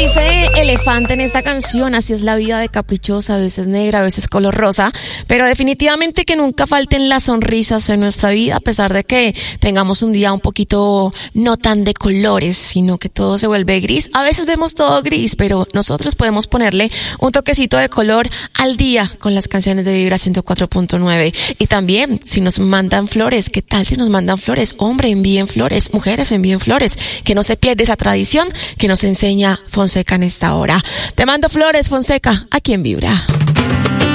Dice Elefante en esta canción, así es la vida de caprichosa, a veces negra, a veces color rosa, pero definitivamente que nunca falten las sonrisas en nuestra vida, a pesar de que tengamos un día un poquito no tan de colores, sino que todo se vuelve gris. A veces vemos todo gris, pero nosotros podemos ponerle un toquecito de color al día con las canciones de Vibra 104.9. Y también, si nos mandan flores, ¿qué tal si nos mandan flores? Hombre, envíen flores, mujeres envíen flores, que no se pierda esa tradición que nos enseña Fonseca en esta hora. Te mando flores, Fonseca, aquí en Vibra.